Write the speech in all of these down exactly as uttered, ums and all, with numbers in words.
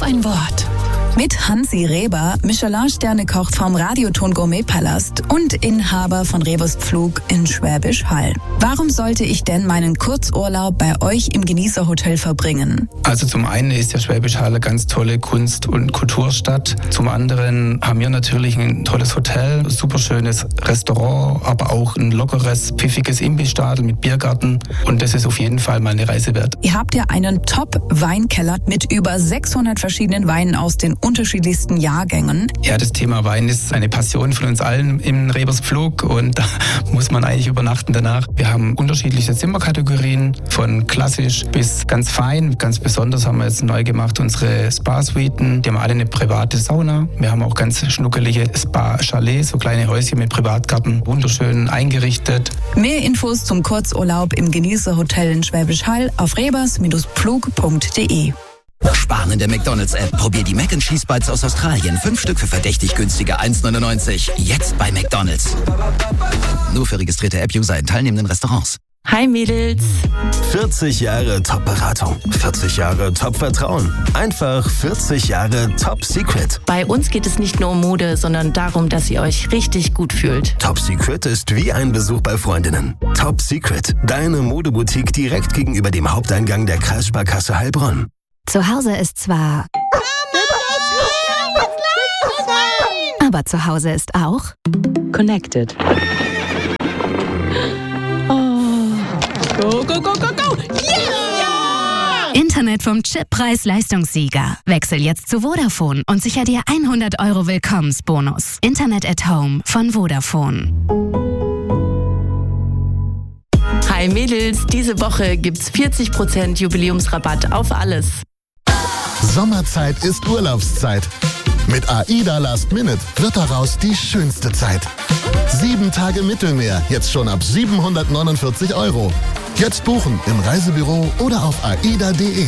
auf ein Wort. Mit Hansi Reber, Michelin-Sterne-Koch vom Radioton Gourmet-Palast und Inhaber von Rebers Pflug in Schwäbisch Hall. Warum sollte ich denn meinen Kurzurlaub bei euch im Genießerhotel verbringen? Also zum einen ist ja Schwäbisch Hall eine ganz tolle Kunst- und Kulturstadt. Zum anderen haben wir natürlich ein tolles Hotel, super schönes Restaurant, aber auch ein lockeres, pfiffiges Imbissstadel mit Biergarten. Und das ist auf jeden Fall mal eine Reise wert. Ihr habt ja einen Top-Weinkeller mit über sechshundert verschiedenen Weinen aus den unterschiedlichsten Jahrgängen. Ja, das Thema Wein ist eine Passion von uns allen im Rebers Pflug und da muss man eigentlich übernachten danach. Wir haben unterschiedliche Zimmerkategorien, von klassisch bis ganz fein. Ganz besonders haben wir jetzt neu gemacht unsere Spa-Suiten. Die haben alle eine private Sauna. Wir haben auch ganz schnuckelige Spa-Chalets, so kleine Häuschen mit Privatgarten, wunderschön eingerichtet. Mehr Infos zum Kurzurlaub im Genießerhotel in Schwäbisch Hall auf rebers Pflug punkt de. Sparen in der McDonalds-App. Probier die Mac and Cheese Bites aus Australien. Fünf Stück für verdächtig günstige eins neunundneunzig. Jetzt bei McDonalds. Nur für registrierte App-User in teilnehmenden Restaurants. Hi Mädels. vierzig Jahre Top-Beratung. vierzig Jahre Top-Vertrauen. Einfach vierzig Jahre Top-Secret. Bei uns geht es nicht nur um Mode, sondern darum, dass ihr euch richtig gut fühlt. Top-Secret ist wie ein Besuch bei Freundinnen. Top-Secret. Deine Modeboutique direkt gegenüber dem Haupteingang der Kreissparkasse Heilbronn. Zu Hause ist zwar... Aber zu Hause ist auch... Connected. Oh. Go, go, go, go, go! Yeah! Internet vom Chip-Preis-Leistungssieger. Wechsel jetzt zu Vodafone und sicher dir hundert Euro Willkommensbonus. Internet at Home von Vodafone. Hi Mädels, diese Woche gibt's vierzig Prozent Jubiläumsrabatt auf alles. Sommerzeit ist Urlaubszeit. Mit AIDA Last Minute wird daraus die schönste Zeit. Sieben Tage Mittelmeer, jetzt schon ab siebenhundertneunundvierzig Euro. Jetzt buchen im Reisebüro oder auf aida punkt de.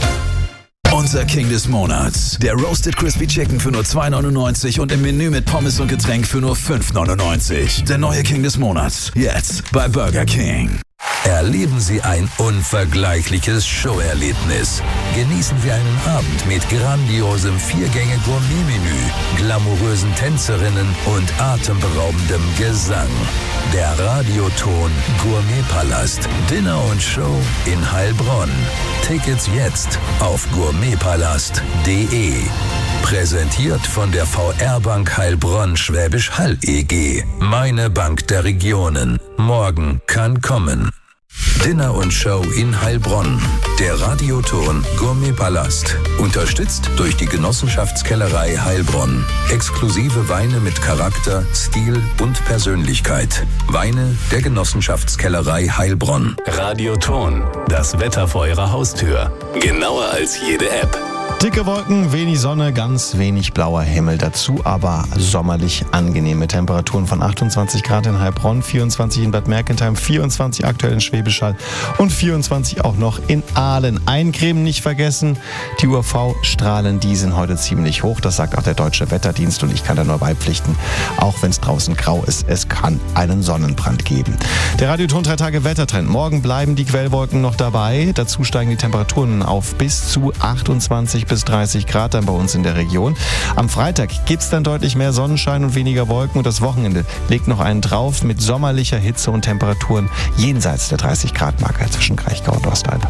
Unser King des Monats. Der Roasted Crispy Chicken für nur zwei neunundneunzig und im Menü mit Pommes und Getränk für nur fünf neunundneunzig. Der neue King des Monats. Jetzt bei Burger King. Erleben Sie ein unvergleichliches Showerlebnis. Genießen Sie einen Abend mit grandiosem Viergänge-Gourmet-Menü, glamourösen Tänzerinnen und atemberaubendem Gesang. Der Radioton Gourmet-Palast. Dinner und Show in Heilbronn. Tickets jetzt auf gourmetpalast punkt de. Präsentiert von der V R-Bank Heilbronn Schwäbisch Hall E G. Meine Bank der Regionen. Morgen kann kommen. Dinner und Show in Heilbronn. Der Radioton Gourmet-Palast. Unterstützt durch die Genossenschaftskellerei Heilbronn. Exklusive Weine mit Charakter, Stil und Persönlichkeit. Weine der Genossenschaftskellerei Heilbronn. Radioton. Das Wetter vor Ihrer Haustür. Genauer als jede App. Dicke Wolken, wenig Sonne, ganz wenig blauer Himmel. Dazu aber sommerlich angenehme Temperaturen von achtundzwanzig Grad in Heilbronn, vierundzwanzig in Bad Mergentheim, vierundzwanzig aktuell in Schwäbisch Hall und vierundzwanzig auch noch in Aalen. Eincremen nicht vergessen, die U V-Strahlen, die sind heute ziemlich hoch. Das sagt auch der Deutsche Wetterdienst und ich kann da nur beipflichten. Auch wenn es draußen grau ist, es kann einen Sonnenbrand geben. Der Radioton drei Tage Wettertrend. Morgen bleiben die Quellwolken noch dabei. Dazu steigen die Temperaturen auf bis zu achtundzwanzig bis dreißig Grad dann bei uns in der Region. Am Freitag gibt es dann deutlich mehr Sonnenschein und weniger Wolken und das Wochenende legt noch einen drauf mit sommerlicher Hitze und Temperaturen jenseits der dreißig Grad Marke zwischen Kraichgau und Ostheim.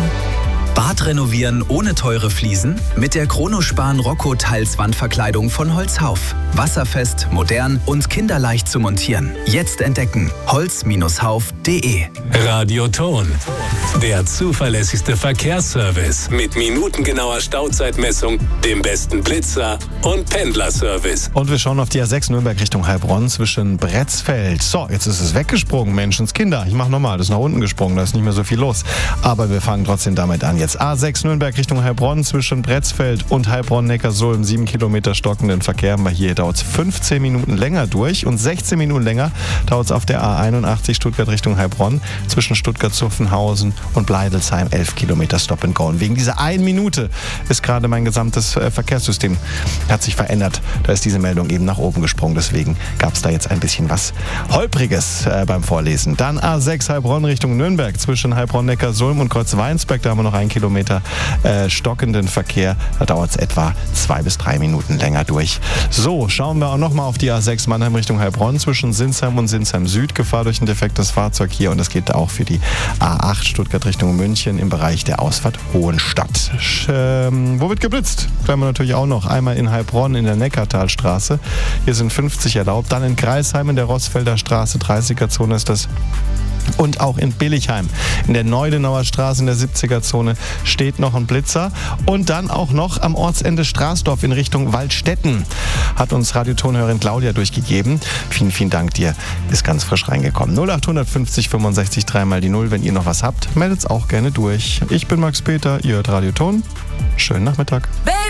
Bad renovieren ohne teure Fliesen? Mit der Chronospan Rocco Teilswandverkleidung von Holzhauf. Wasserfest, modern und kinderleicht zu montieren. Jetzt entdecken. holz Bindestrich hauf punkt de. Radioton. Der zuverlässigste Verkehrsservice mit minutengenauer Stauzeitmessung, dem besten Blitzer und Pendlerservice. Und wir schauen auf die A sechs Nürnberg Richtung Heilbronn zwischen Bretzfeld. So, jetzt ist es weggesprungen, Menschenskinder. Ich mach nochmal, das ist nach unten gesprungen, da ist nicht mehr so viel los. Aber wir fangen trotzdem damit an. Jetzt A sechs Nürnberg Richtung Heilbronn zwischen Bretzfeld und Heilbronn-Neckarsulm. Sieben Kilometer stockenden Verkehr. Aber hier dauert es fünfzehn Minuten länger durch und sechzehn Minuten länger dauert es auf der A einundachtzig Stuttgart Richtung Heilbronn zwischen Stuttgart-Zuffenhausen und Bleidelsheim. elf Kilometer Stop and Go. Und wegen dieser einen Minute ist gerade mein gesamtes äh, Verkehrssystem hat sich verändert. Da ist diese Meldung eben nach oben gesprungen. Deswegen gab es da jetzt ein bisschen was Holpriges äh, beim Vorlesen. Dann A sechs Heilbronn Richtung Nürnberg zwischen Heilbronn-Neckarsulm und Kreuzweinsberg. Da haben wir noch einen Kilometer äh, stockenden Verkehr. Da dauert es etwa zwei bis drei Minuten länger durch. So, schauen wir auch nochmal auf die A sechs Mannheim Richtung Heilbronn zwischen Sinsheim und Sinsheim Süd. Gefahr durch ein defektes Fahrzeug hier und das geht auch für die A acht Stuttgart Richtung München im Bereich der Ausfahrt Hohenstadt. Ähm, wo wird geblitzt? Klären wir natürlich auch noch. Einmal in Heilbronn in der Neckartalstraße. Hier sind fünfzig erlaubt. Dann in Greisheim in der Rossfelder Straße, dreißiger-Zone ist das. Und auch in Billigheim in der Neudenauer Straße in der siebziger-Zone steht noch ein Blitzer. Und dann auch noch am Ortsende Straßdorf in Richtung Waldstätten hat uns Radiotonhörerin Claudia durchgegeben. Vielen, vielen Dank dir. Ist ganz frisch reingekommen. null acht fünfzig fünfundsechzig dreimal die Null. Wenn ihr noch was habt, meldet's auch gerne durch. Ich bin Max Peter, ihr hört Radioton. Schönen Nachmittag.